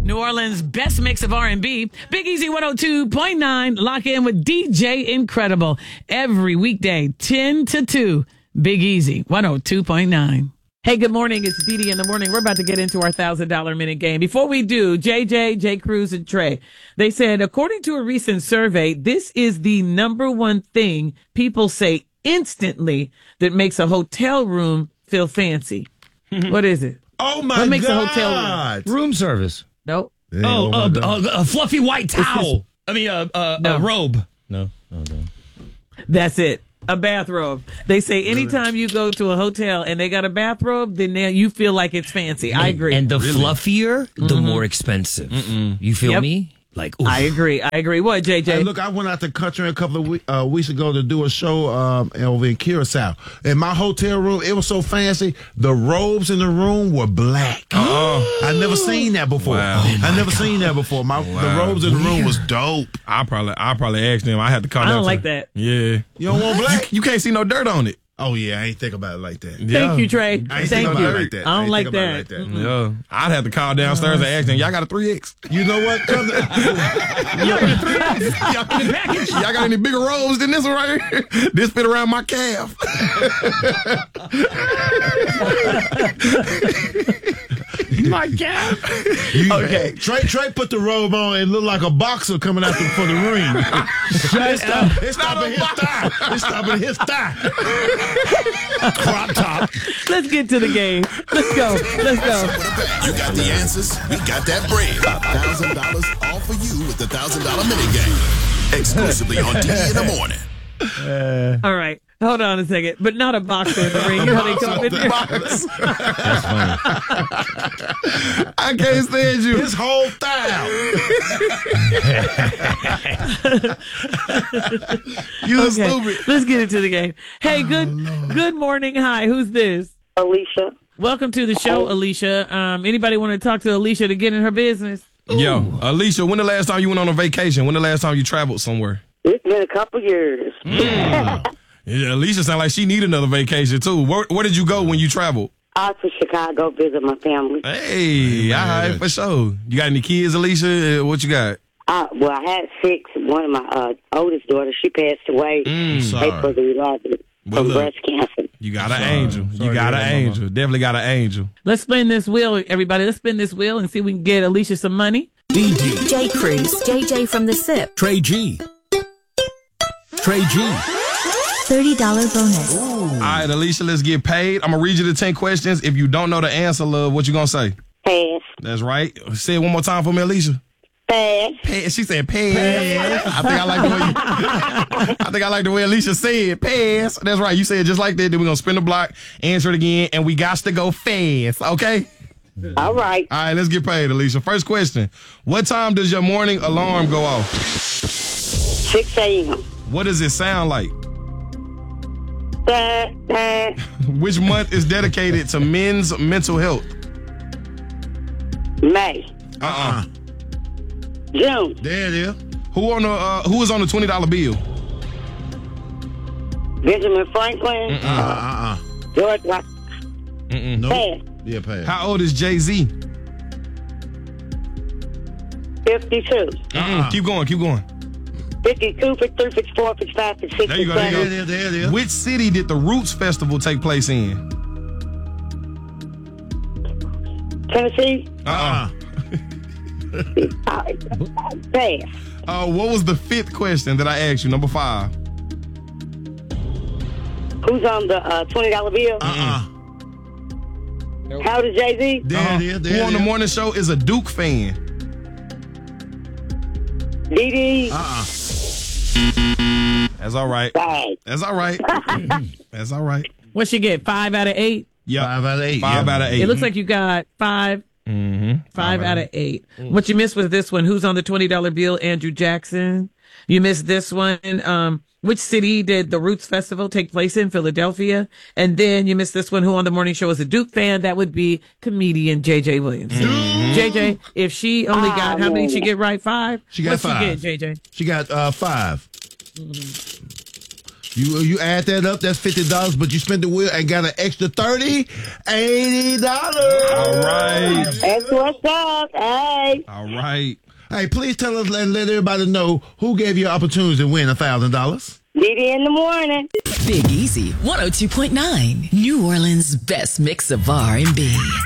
New Orleans' best mix of R&B. Big Easy 102.9. Lock in with DJ Incredible. Every weekday, 10 to 2. Big Easy 102.9. Hey, good morning. It's Dee Dee in the morning. We're about to get into our $1,000 minute game. Before we do, JJ, J. Cruz, and Trey, they said, according to a recent survey, this is the number one thing people say instantly that makes a hotel room feel fancy. What is it? Oh, my God. What makes a hotel Room service. Nope. A fluffy white towel. A robe. No. That's it. A bathrobe. They say anytime you go to a hotel and they got a bathrobe, then you feel like it's fancy. I agree. And the fluffier, the more expensive. You feel me? Like, oof. I agree. What, JJ? Hey, look, I went out the country a couple of weeks ago to do a show over in Curacao. In my hotel room, it was so fancy. The robes in the room were black. I never seen that before. Wow. I never seen that before. The robes in the room was dope. I probably asked them. I had to call. I don't like that. Yeah. You don't want black? You can't see no dirt on it. Oh, yeah, I ain't think about it like that. Thank you, Trey. I ain't Thank think about you. it like that. I don't like think about it that. Yeah. I'd have to call downstairs and ask them, y'all got a 3X? You know what? Y'all got any bigger robes than this one right here? This fit around my calf. My calf. Okay. Trey put the robe on and looked like a boxer coming out for the ring. It's stopping his thigh. It's stopping his thigh. Crop top. Let's get to the game. Let's go. You got the answers. We got that bread. $1,000 all for you with the $1,000 mini game. Exclusively on D in the morning. All right. Hold on a second. But not a boxer in the ring. You know how they come in there? That's funny. I can't stand you. His whole thigh. You stupid. Let's get into the game. Hey, good morning. Hi, who's this? Alicia. Welcome to the show, Alicia. Anybody want to talk to Alicia to get in her business? Yo, Alicia, when the last time you went on a vacation? When the last time you traveled somewhere? It's been a couple years. Yeah, Alicia sounds like she need another vacation, too. Where did you go when you traveled? I was to Chicago visit my family. Hey, all right, for sure. You got any kids, Alicia? What you got? Well, I had 6. One of my oldest daughters, she passed away April the 11th from breast cancer. You got an angel. You got an angel. Definitely got an angel. Let's spin this wheel, everybody. Let's spin this wheel and see if we can get Alicia some money. DD. J. Cruz. JJ from the SIP. Trey G. $30 bonus. All right, Alicia, let's get paid. I'm going to read you the 10 questions. If you don't know the answer, love, what you going to say? Pass. That's right. Say it one more time for me, Alicia. Pass. Pass. She said pass. I think I like the way Alicia said pass. That's right. You said it just like that. Then we're going to spin the block, answer it again, and we got to go fast, okay? All right. All right, let's get paid, Alicia. First question. What time does your morning alarm go off? 6 a.m. What does it sound like? Which month is dedicated to men's mental health? May. June. There it is. Who is on the $20 bill? Benjamin Franklin. George Washington. Nope. Pass. Yeah, pass. How old is Jay-Z? 52. Keep going. 52, 53, 54, 55, 56, There you go. 57. There it is. Which city did the Roots Festival take place in? Tennessee. Uh-uh. Pass. What was the 5th question that I asked you? Number 5. Who's on the $20 bill? How old is Jay-Z? There it is. Who on the morning show is a Duke fan? Dee. That's all right. Bang. That's all right. That's all right. What she get? 5 out of 8? Yeah. 5 out of 8. 5 out of 8. It looks like you got 5. 5 out of 8. What you missed was this one. Who's on the $20 bill? Andrew Jackson. You missed this one. Which city did the Roots Festival take place in? Philadelphia. And then you missed this one. Who on the morning show is a Duke fan? That would be comedian JJ Williams. JJ, if she only got, how many did she get right? 5? She got What'd 5. She get, JJ? She got 5. You add that up, that's $50, but you spent the wheel and got an extra $80. All right. That's what's up. Hey. All right. Hey, please tell us and let everybody know who gave you opportunity to win $1,000. Didi in the morning. Big Easy 102.9, New Orleans' best mix of R&B.